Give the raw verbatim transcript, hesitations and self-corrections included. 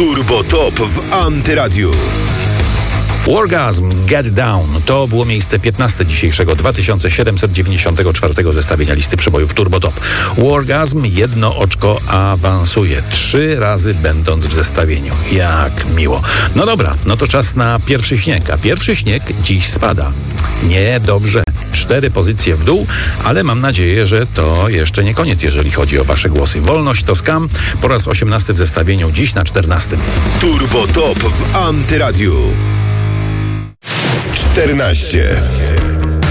Turbo Top w Antyradiu. Orgasm, Get Down to było miejsce piętnaste dzisiejszego dwa tysiące siedemset dziewięćdziesiątego czwartego zestawienia listy przebojów Turbo Top. Orgasm jedno oczko awansuje, trzy razy będąc w zestawieniu. Jak miło. No dobra, no to czas na pierwszy śnieg, a pierwszy śnieg dziś spada. Nie, dobrze. Cztery pozycje w dół, ale mam nadzieję, że to jeszcze nie koniec, jeżeli chodzi o wasze głosy. Wolność to skam, po raz osiemnasty w zestawieniu, dziś na czternastym. Turbo Top w Antyradiu. czternaście.